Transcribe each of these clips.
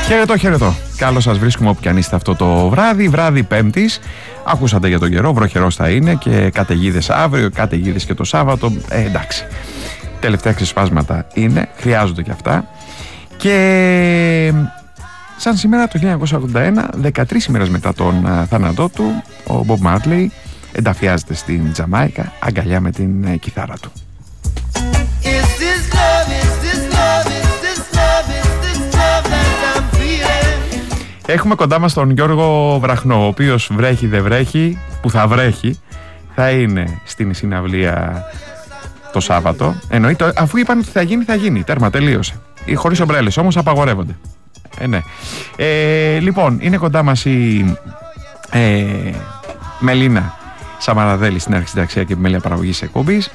Χαιρετώ. Καλώς σας βρίσκουμε όπου κι αν είστε αυτό το βράδυ. Βράδυ Πέμπτης. Ακούσατε για τον καιρό. Βροχερός θα είναι και καταιγίδες αύριο, καταιγίδες και το Σάββατο. Εντάξει. Τελευταία ξεσπάσματα είναι. Χρειάζονται και αυτά. Και σαν σήμερα το 1981, 13 ημέρες μετά τον θάνατό του, ο Μπομπ Μάρλεϊ ενταφιάζεται στην Τζαμάικα αγκαλιά με την κιθάρα του. Έχουμε κοντά μας τον Γιώργο Βραχνό, ο οποίος βρέχει δεν βρέχει, που θα βρέχει, θα είναι στην συναυλία το Σάββατο. Εννοείται, αφού είπαν ότι θα γίνει, τέρμα, τελείωσε. Χωρίς ομπρέλες, όμως απαγορεύονται. Ναι. Λοιπόν, είναι κοντά μας η Μελίνα Σαμαραδέλη στην αρχισυνταξία και επιμέλεια παραγωγής εκπομπής.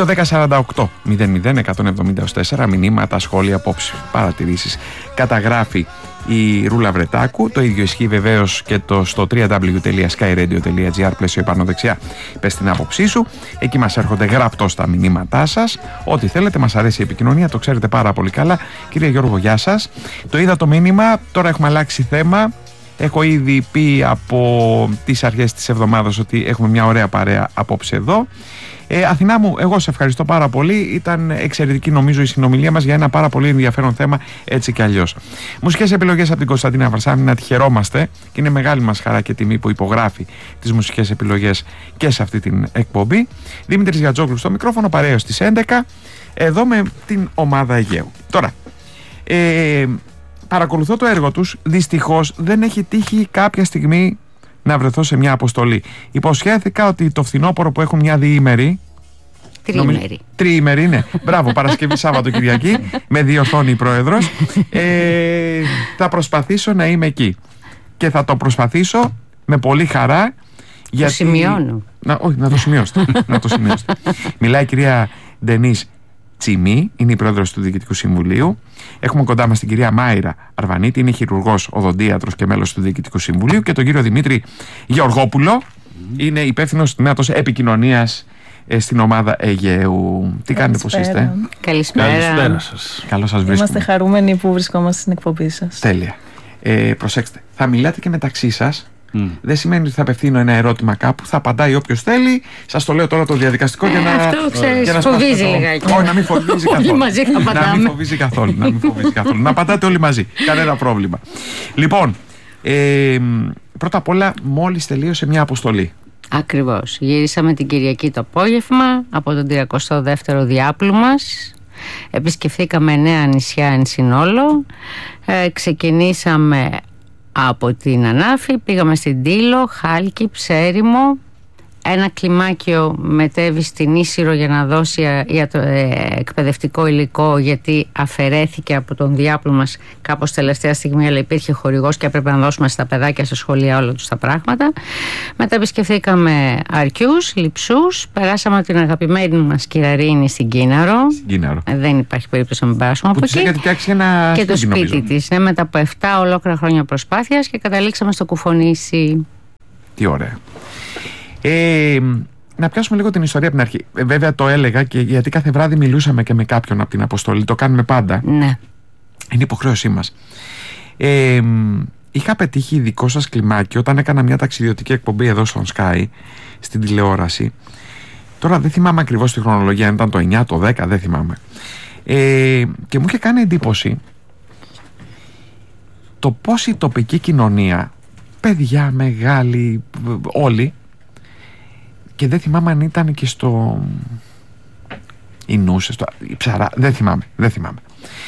2-10-48-00-174 μηνύματα, σχόλια, απόψεις, παρατηρήσεις. Καταγράφει η Ρούλα Βρετάκου. Το ίδιο ισχύει βεβαίως και στο www.skyradio.gr πλαίσιο επάνω δεξιά. Πες την άποψή σου. Εκεί μας έρχονται γραπτώς τα μηνύματά σας. Ό,τι θέλετε, μας αρέσει η επικοινωνία, το ξέρετε πάρα πολύ καλά. Κύριε Γιώργο, γεια σας. Το είδα το μήνυμα, τώρα έχουμε αλλάξει θέμα. Έχω ήδη πει από τις αρχές της εβδομάδας ότι έχουμε μια ωραία παρέα απόψε εδώ. Αθηνά μου, εγώ σε ευχαριστώ πάρα πολύ. Ήταν εξαιρετική νομίζω η συνομιλία μας για ένα πάρα πολύ ενδιαφέρον θέμα, έτσι κι αλλιώς. Μουσικές επιλογές από την Κωνσταντίνα Βαρσάμι, να τη χαιρόμαστε και είναι μεγάλη μας χαρά και τιμή που υπογράφει τις μουσικές επιλογές και σε αυτή την εκπομπή. Δημήτρης Γιατζόγλου στο μικρόφωνο, παρέως στις 11, εδώ με την ομάδα Αιγαίου. Τώρα, παρακολουθώ το έργο τους. Δυστυχώς δεν έχει τύχει κάποια στιγμή να βρεθώ σε μια αποστολή. Υποσχέθηκα ότι το φθινόπωρο που έχουν μια διήμερη. Τριήμερη, ναι. Μπράβο, Παρασκευή, Σάββατο, Κυριακή. Με διορθώνει η Πρόεδρος. Θα προσπαθήσω να είμαι εκεί. Και θα το προσπαθήσω με πολύ χαρά. Το σημειώνω. Να το σημειώσετε. Μιλάει η κυρία Ντενής Τσιμή, είναι η πρόεδρος του Διοικητικού Συμβουλίου. Έχουμε κοντά μας την κυρία Μάιρα Αρβανίτη, είναι χειρουργός, οδοντίατρος και μέλος του Διοικητικού Συμβουλίου. Και τον κύριο Δημήτρη Γεωργόπουλο, είναι υπεύθυνος τμήματος επικοινωνίας στην ομάδα Αιγαίου. Τι κάνετε, πώς είστε? Καλησπέρα σας. Καλώς σας βρίσκουμε. Είμαστε χαρούμενοι που βρισκόμαστε στην εκπομπή σας. Τέλεια. Προσέξτε, θα μιλάτε και μεταξύ σας. Δεν σημαίνει ότι θα απευθύνω ένα ερώτημα κάπου, θα απαντάει όποιος θέλει. Σας το λέω τώρα το διαδικαστικό για να. Αυτό ξέρεις, φοβίζει λιγάκι. Όχι, να μην φοβίζει καθόλου. Όλοι μαζί θα πατάμε. Να μην φοβίζει καθόλου. Να πατάτε όλοι μαζί. Κανένα πρόβλημα. Λοιπόν, πρώτα απ' όλα, μόλις τελείωσε μια αποστολή. Ακριβώς. Γυρίσαμε την Κυριακή το απόγευμα από τον 32ο διάπλου μας. Επισκεφθήκαμε 9 νησιά εν συνόλο. Ξεκινήσαμε από την Ανάφη, πήγαμε στην Τήλο, Χάλκη, Ψέριμο. Ένα κλιμάκιο μετέβη στην Ίσυρο για να δώσει εκπαιδευτικό υλικό, γιατί αφαιρέθηκε από τον διάπλο μας κάπως τελευταία στιγμή, αλλά υπήρχε χορηγός και έπρεπε να δώσουμε στα παιδάκια στα σχολεία όλα τους τα πράγματα. Μετά επισκεφθήκαμε Αρκιούς, Λειψούς, περάσαμε την αγαπημένη μας Κυραρίνη στην Κίναρο. Δεν υπάρχει περίπτωση να μην περάσουμε από εκεί. Και το σπίτι της. Μετά από 7 ολόκληρα χρόνια προσπάθειας και καταλήξαμε στο Κουφονήσι. Τι ωραία. Να πιάσουμε λίγο την ιστορία από την αρχή. Βέβαια το έλεγα και γιατί κάθε βράδυ μιλούσαμε και με κάποιον από την αποστολή. Το κάνουμε πάντα. Ναι. Είναι υποχρέωσή μας. Είχα πετύχει δικό σας κλιμάκι όταν έκανα μια ταξιδιωτική εκπομπή εδώ στον Sky, στην τηλεόραση. Τώρα δεν θυμάμαι ακριβώς τη χρονολογία, αν ήταν το 9, το 10, δεν θυμάμαι. Και μου είχε κάνει εντύπωση το πώς η τοπική κοινωνία, παιδιά, μεγάλοι, όλοι, και δεν θυμάμαι αν ήταν και στο Ινούσες, η Ψαρά, δεν θυμάμαι.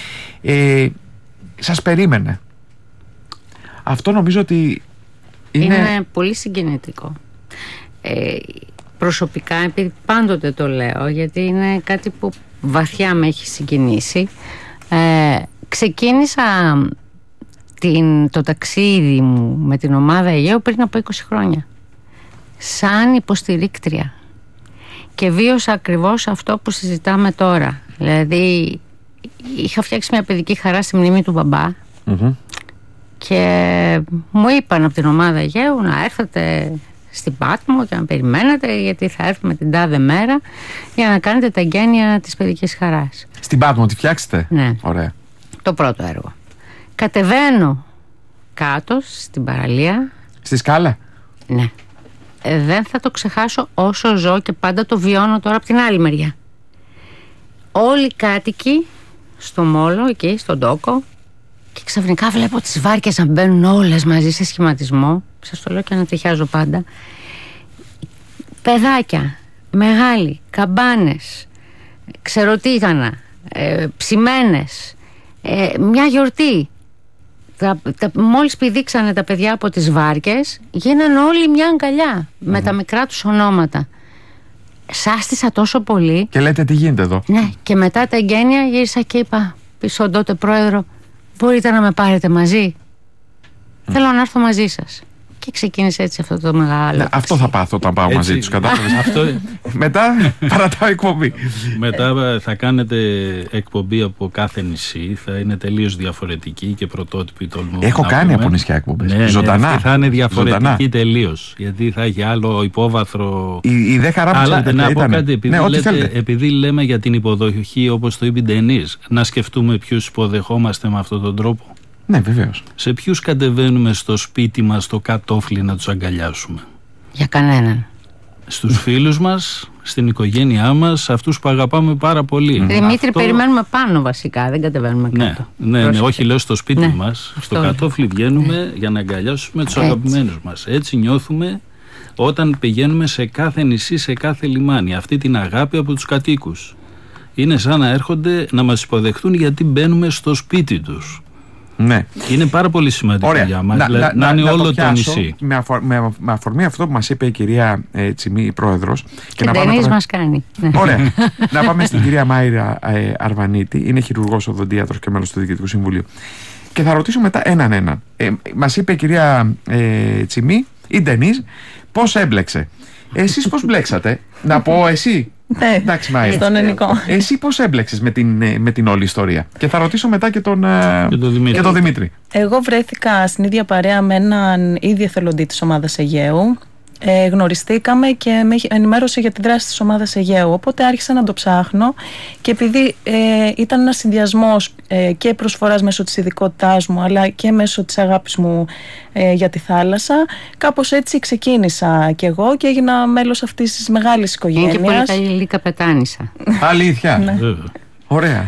Σας περίμενε. Αυτό νομίζω ότι είναι πολύ συγκινητικό. Προσωπικά, επειδή πάντοτε το λέω, γιατί είναι κάτι που βαθιά με έχει συγκινήσει, ξεκίνησα το ταξίδι μου με την ομάδα Αιγαίου πριν από 20 χρόνια. Σαν υποστηρίκτρια. Και βίωσα ακριβώς αυτό που συζητάμε τώρα. Δηλαδή, είχα φτιάξει μια παιδική χαρά στη μνήμη του μπαμπά. Και μου είπαν από την ομάδα Αιγαίου να έρθετε στην Πάτμο και να περιμένετε, γιατί θα έρθουμε την τάδε μέρα για να κάνετε τα εγγένεια της παιδικής χαράς. Στην Πάτμο τη φτιάξετε? Ναι. Ωραία. Το πρώτο έργο. Κατεβαίνω κάτω στην παραλία. Στη σκάλα. Ναι. Δεν θα το ξεχάσω όσο ζω και πάντα το βιώνω τώρα από την άλλη μεριά. Όλοι οι κάτοικοι στο μόλο, εκεί στον τόκο, και ξαφνικά βλέπω τις βάρκες να μπαίνουν όλες μαζί σε σχηματισμό. Σας το λέω και ανατριχιάζω πάντα. Παιδάκια, μεγάλοι, καμπάνες, ξεροτίγανα, ψημένες, μια γιορτή. Μόλις πηδήξανε τα παιδιά από τις βάρκες, γίνανε όλοι μια αγκαλιά με τα μικρά τους ονόματα. Σάστησα τόσο πολύ. Και λέτε τι γίνεται εδώ. Ναι, και μετά τα εγγένεια γύρισα και είπα πίσω στον τότε πρόεδρο, μπορείτε να με πάρετε μαζί? Θέλω να έρθω μαζί σας. Και ξεκίνησε έτσι αυτό το μεγάλο. Αυτό θα πάθω όταν πάω μαζί τους, κατάλαβες. Μετά παρατάω εκπομπή. Μετά θα κάνετε εκπομπή από κάθε νησί. Θα είναι τελείως διαφορετική και πρωτότυπη, τολμώ. Έχω κάνει από νησιά εκπομπές. Ναι, ζωντανά. Θα είναι διαφορετική τελείως. Γιατί θα έχει άλλο υπόβαθρο. Η δε χαρά που Αλλά να πω κάτι, ναι, επειδή λέμε για την υποδοχή, όπως το είπε η Ντενίζ, να σκεφτούμε ποιους υποδεχόμαστε με αυτόν τον τρόπο. Ναι, βεβαίως. Σε ποιους κατεβαίνουμε στο σπίτι μας, στο κατόφλι, να τους αγκαλιάσουμε? Για κανέναν. Στους φίλους μας, στην οικογένειά μας, αυτούς που αγαπάμε πάρα πολύ. Δημήτρη, περιμένουμε πάνω βασικά, δεν κατεβαίνουμε κάτω. Ναι, όχι, λέω στο σπίτι μας. Στο κατόφλι βγαίνουμε για να αγκαλιάσουμε τους αγαπημένους μας. Έτσι νιώθουμε όταν πηγαίνουμε σε κάθε νησί, σε κάθε λιμάνι. Αυτή την αγάπη από τους κατοίκους. Είναι σαν να έρχονται να μας υποδεχτούν γιατί μπαίνουμε στο σπίτι τους. Ναι. Είναι πάρα πολύ σημαντικό για μας να είναι όλο το νησί. Με αφορμή αυτό που μας είπε η κυρία Τσιμή, η πρόεδρος. Και να πάμε. Μας κάνει. Ωραία. Να πάμε στην κυρία Μάιρα Αρβανίτη. Είναι χειρουργός οδοντίατρος και μέλος του Διοικητικού Συμβουλίου. Και θα ρωτήσω μετά έναν. Μας είπε η κυρία Τσιμή, η Ντενίζ, πώς έμπλεξε. Εσείς πώς μπλέξατε? Να πω εσύ. Ναι, εντάξει, Μάιρα. Στον ελληνικό. Εσύ πώς έμπλεξες με την όλη ιστορία? Και θα ρωτήσω μετά και τον Δημήτρη. Εγώ βρέθηκα στην ίδια παρέα με έναν ήδη εθελοντή της ομάδας Αιγαίου. Γνωριστήκαμε και με ενημέρωσε για τη δράση της ομάδας Αιγαίου. Οπότε άρχισα να το ψάχνω και επειδή ήταν ένας συνδυασμός και προσφοράς μέσω της ειδικότητάς μου αλλά και μέσω της αγάπης μου για τη θάλασσα, κάπως έτσι ξεκίνησα κι εγώ και έγινα μέλος αυτής της μεγάλης οικογένειας. Είναι και πολύ καλή καπετάνισσα. Αλήθεια. Ναι. Ωραία.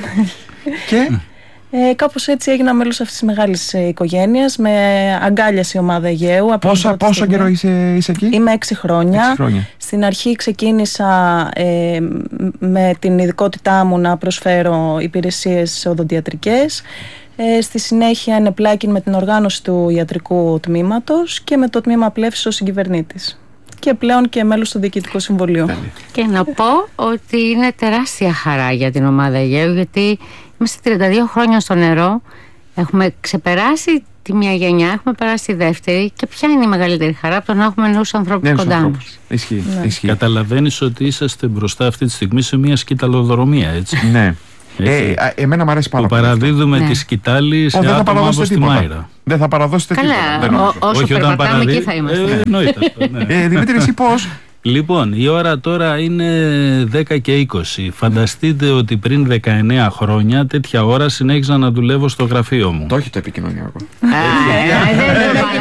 Και... κάπως έτσι έγινα μέλος αυτής της μεγάλης οικογένειας. Με αγκάλιασε η ομάδα Αιγαίου. Πόσο καιρό είσαι εκεί? Είμαι 6 χρόνια. Στην αρχή ξεκίνησα με την ειδικότητά μου να προσφέρω υπηρεσίες οδοντιατρικές. Στη συνέχεια ενεπλάκην με την οργάνωση του ιατρικού τμήματος και με το τμήμα πλεύσης ως συγκυβερνήτης. Και πλέον και μέλος του Διοικητικού Συμβουλίου. Και να πω ότι είναι τεράστια χαρά για την ομάδα Αιγαίου, γιατί είμαστε 32 χρόνια στο νερό, έχουμε ξεπεράσει τη μια γενιά, έχουμε περάσει τη δεύτερη και ποια είναι η μεγαλύτερη χαρά από το να έχουμε νέους ανθρώπους κοντά μας. Ισχύει. Καταλαβαίνεις ότι είσαστε μπροστά αυτή τη στιγμή σε μια σκηταλοδρομία, έτσι. Ναι. Εμένα μου αρέσει πάρα πολύ. Παραδίδουμε τη σκητάλη σε άτομα όπως τη Μάιρα. Δεν θα παραδώσετε τίποτα. Καλά, όσο περπατάμε εκεί θα είμαστε. Δημήτρη, εσύ πώς? Λοιπόν, η ώρα τώρα είναι 10 και 20. Φανταστείτε ότι πριν 19 χρόνια τέτοια ώρα συνέχιζα να δουλεύω στο γραφείο μου. Το έχει το επικοινωνιακό.